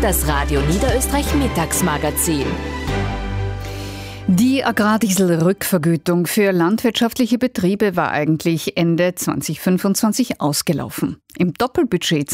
Das Radio Niederösterreich Mittagsmagazin. Die Agrardieselrückvergütung für landwirtschaftliche Betriebe war eigentlich Ende 2025 ausgelaufen. Im Doppelbudget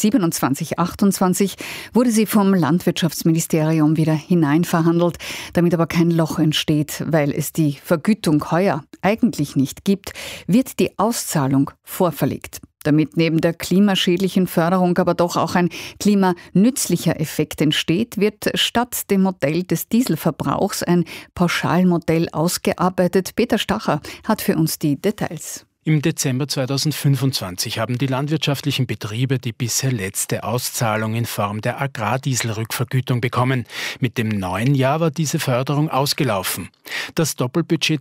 2027/28 wurde sie vom Landwirtschaftsministerium wieder hineinverhandelt, damit aber kein Loch entsteht, weil es die Vergütung heuer eigentlich nicht gibt, wird die Auszahlung vorverlegt. Damit neben der klimaschädlichen Förderung aber doch auch ein klimanützlicher Effekt entsteht, wird statt dem Modell des Dieselverbrauchs ein Pauschalmodell ausgearbeitet. Peter Stacher hat für uns die Details. Im Dezember 2025 haben die landwirtschaftlichen Betriebe die bisher letzte Auszahlung in Form der Agrardieselrückvergütung bekommen. Mit dem neuen Jahr war diese Förderung ausgelaufen. Das Doppelbudget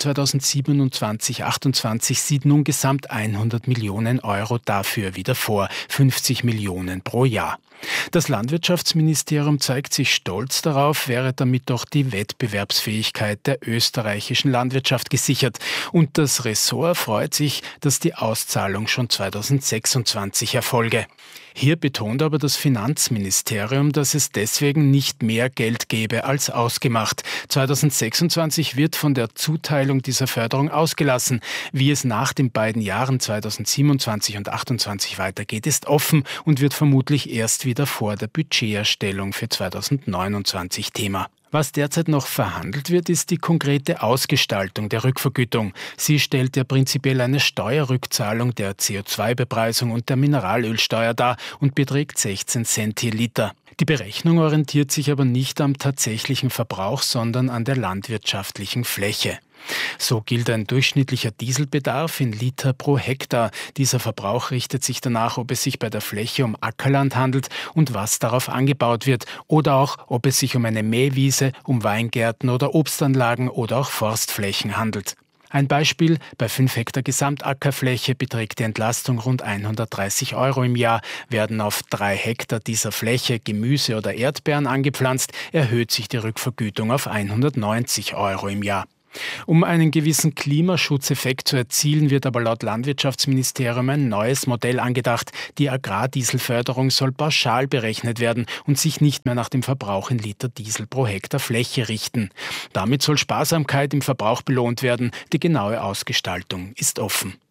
2027/28 sieht nun gesamt 100 Millionen Euro dafür wieder vor, 50 Millionen pro Jahr. Das Landwirtschaftsministerium zeigt sich stolz darauf, wäre damit doch die Wettbewerbsfähigkeit der österreichischen Landwirtschaft gesichert. Und das Ressort freut sich, dass die Auszahlung schon 2026 erfolge. Hier betont aber das Finanzministerium, dass es deswegen nicht mehr Geld gebe als ausgemacht. 2026 wird von der Zuteilung dieser Förderung ausgelassen. Wie es nach den beiden Jahren 2027 und 2028 weitergeht, ist offen und wird vermutlich erst wieder vor der Budgeterstellung für 2029 Thema. Was derzeit noch verhandelt wird, ist die konkrete Ausgestaltung der Rückvergütung. Sie stellt ja prinzipiell eine Steuerrückzahlung der CO2-Bepreisung und der Mineralölsteuer dar und beträgt 16 Cent je Liter. Die Berechnung orientiert sich aber nicht am tatsächlichen Verbrauch, sondern an der landwirtschaftlichen Fläche. So gilt ein durchschnittlicher Dieselbedarf in Liter pro Hektar. Dieser Verbrauch richtet sich danach, ob es sich bei der Fläche um Ackerland handelt und was darauf angebaut wird, oder auch, ob es sich um eine Mähwiese, um Weingärten oder Obstanlagen oder auch Forstflächen handelt. Ein Beispiel: Bei 5 Hektar Gesamtackerfläche beträgt die Entlastung rund 130 Euro im Jahr. Werden auf 3 Hektar dieser Fläche Gemüse oder Erdbeeren angepflanzt, erhöht sich die Rückvergütung auf 190 Euro im Jahr. Um einen gewissen Klimaschutzeffekt zu erzielen, wird aber laut Landwirtschaftsministerium ein neues Modell angedacht. Die Agrardieselförderung soll pauschal berechnet werden und sich nicht mehr nach dem Verbrauch in Liter Diesel pro Hektar Fläche richten. Damit soll Sparsamkeit im Verbrauch belohnt werden. Die genaue Ausgestaltung ist offen.